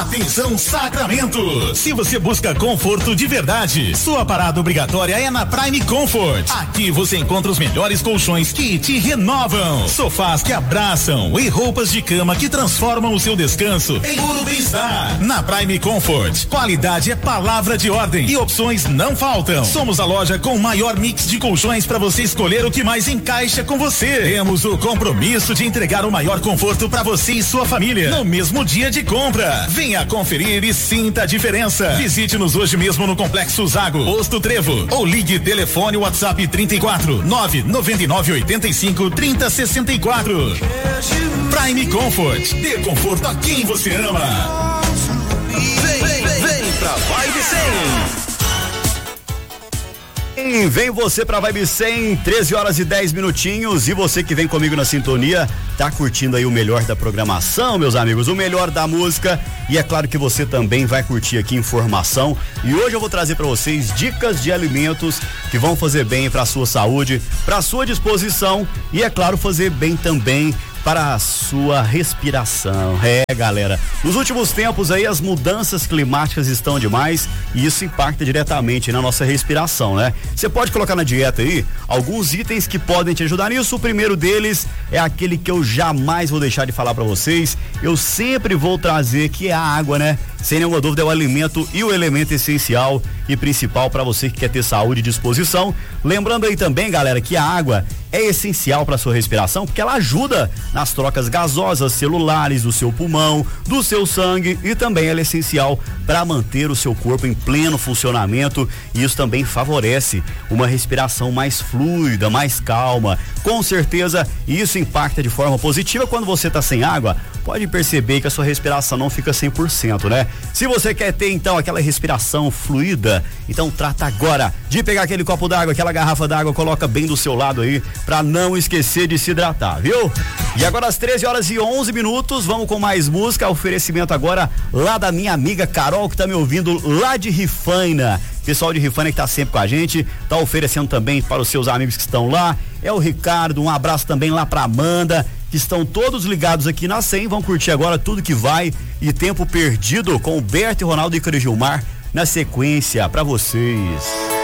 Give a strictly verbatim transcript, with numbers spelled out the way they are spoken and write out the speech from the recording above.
Atenção Sacramento! Se você busca conforto de verdade, sua parada obrigatória é na Prime Comfort. Aqui você encontra os melhores colchões que te renovam, sofás que abraçam e roupas de cama que transformam o seu descanso em puro bem-estar. Na Prime Comfort, qualidade é palavra de ordem e opções não faltam. Somos a loja com o maior mix de colchões para você escolher o que mais encaixa com você. Temos o compromisso de entregar o maior conforto para você e sua família no mesmo dia de compra. Venha conferir e sinta a diferença. Visite-nos hoje mesmo no Complexo Zago, Posto Trevo, ou ligue telefone WhatsApp trinta e quatro, nove nove nove oitenta e cinco, trinta sessenta e quatro. Prime Comfort, dê conforto a quem você ama. Vem, vem, vem pra Vibe cem. Vem você pra Vibe cem, treze horas e dez minutinhos, e você que vem comigo na sintonia, tá curtindo aí o melhor da programação, meus amigos, o melhor da música, e é claro que você também vai curtir aqui informação, e hoje eu vou trazer pra vocês dicas de alimentos que vão fazer bem pra sua saúde, pra sua disposição, e é claro, fazer bem também para a sua respiração. É, galera, nos últimos tempos aí as mudanças climáticas estão demais e isso impacta diretamente na nossa respiração, né? Você pode colocar na dieta aí alguns itens que podem te ajudar nisso. O primeiro deles é aquele que eu jamais vou deixar de falar para vocês. Eu sempre vou trazer, que é a água, né? Sem nenhuma dúvida é o alimento e o elemento essencial e principal para você que quer ter saúde e disposição. Lembrando aí também, galera, que a água é essencial para sua respiração, porque ela ajuda nas trocas gasosas celulares do seu pulmão, do seu sangue, e também ela é essencial para manter o seu corpo em pleno funcionamento, e isso também favorece uma respiração mais fluida, mais calma. Com certeza isso impacta de forma positiva. Quando você está sem água, pode perceber que a sua respiração não fica cem por cento, né? Se você quer ter então aquela respiração fluida, então trata agora de pegar aquele copo d'água, aquela garrafa d'água, coloca bem do seu lado aí, pra não esquecer de se hidratar, viu? E agora às treze horas e onze minutos, vamos com mais música, oferecimento agora lá da minha amiga Carol, que tá me ouvindo lá de Rifaina. Pessoal de Rifaina que tá sempre com a gente, tá oferecendo também para os seus amigos que estão lá, é o Ricardo, um abraço também lá pra Amanda, que estão todos ligados aqui na cem, vão curtir agora Tudo Que Vai e Tempo Perdido com o Berto e Ronaldo e Cris Gilmar na sequência pra vocês.